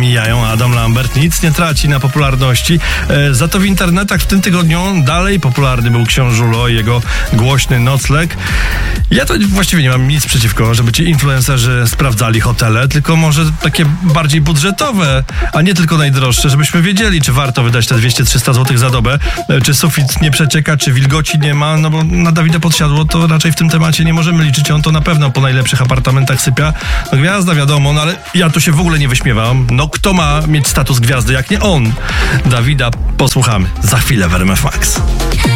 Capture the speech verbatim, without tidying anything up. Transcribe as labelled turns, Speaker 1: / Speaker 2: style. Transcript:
Speaker 1: mijają, a Adam Lambert nic nie traci na popularności. E, za to w internetach w tym tygodniu dalej popularny był Książulo i jego głośny nocleg. Ja to właściwie nie mam nic przeciwko, żeby ci influencerzy sprawdzali hotele, tylko może takie bardziej budżetowe, a nie tylko najdroższe, żebyśmy wiedzieli, czy warto wydać te dwieście trzysta złotych za dobę, e, czy sufit nie przecieka, czy wilgoci nie ma, no bo na Dawida Podsiadło to raczej w tym temacie nie możemy liczyć, on to na pewno po najlepszych apartamentach sypia. No gwiazda wiadomo, no ale ja tu się w ogóle nie wyśmiewam. No kto ma mieć status gwiazdy, jak nie on? Dawida posłuchamy za chwilę w R M F Max.